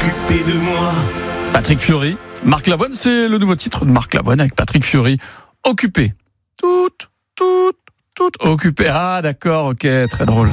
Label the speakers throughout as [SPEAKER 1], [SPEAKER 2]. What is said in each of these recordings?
[SPEAKER 1] occupé de moi.
[SPEAKER 2] Patrick Fiori, Marc Lavoine, c'est le nouveau titre de Marc Lavoine avec Patrick Fiori. Occupé. Tout occupé. Ah d'accord, ok, très drôle.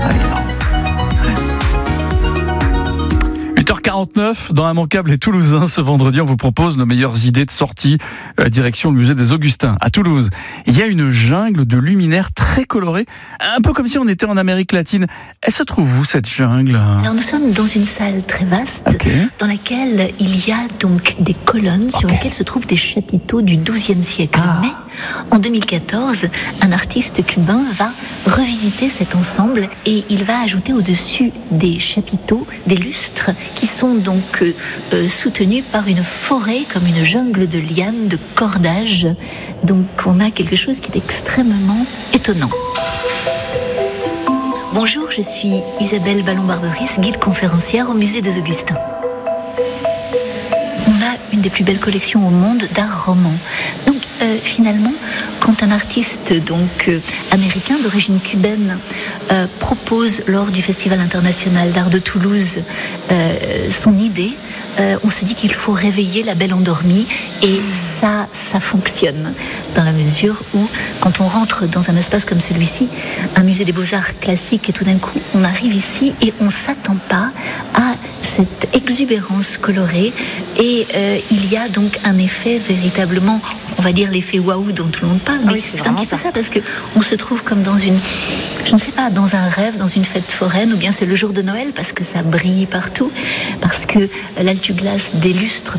[SPEAKER 2] 8h49, dans Immanquable et Toulousain, ce vendredi, on vous propose nos meilleures idées de sortie, direction le musée des Augustins, à Toulouse. Il y a une jungle de luminaires très colorés, un peu comme si on était en Amérique latine. Elle se trouve où, cette jungle ?
[SPEAKER 3] Alors nous sommes dans une salle très vaste, dans laquelle il y a donc des colonnes sur lesquelles se trouvent des chapiteaux du XIIe siècle. Mais en 2014, un artiste cubain va revisiter cet ensemble et il va ajouter au-dessus des chapiteaux des lustres qui sont donc soutenus par une forêt, comme une jungle de lianes, de cordages. Donc on a quelque chose qui est extrêmement étonnant. Bonjour, je suis Isabelle Ballon-Barberis, guide conférencière au musée des Augustins. On a une des plus belles collections au monde d'art roman. Donc finalement, quand un artiste américain d'origine cubaine propose lors du Festival international d'art de Toulouse son idée, on se dit qu'il faut réveiller la belle endormie, et ça fonctionne dans la mesure où, quand on rentre dans un espace comme celui-ci, un musée des beaux-arts classiques, et tout d'un coup on arrive ici et on s'attend pas à cette exubérance colorée, et il y a donc un effet véritablement, on va dire l'effet waouh dont tout le monde parle, mais c'est un petit peu ça, parce que on se trouve comme dans dans un rêve, dans une fête foraine, ou bien c'est le jour de Noël parce que ça brille partout, parce que l'altuglas des lustres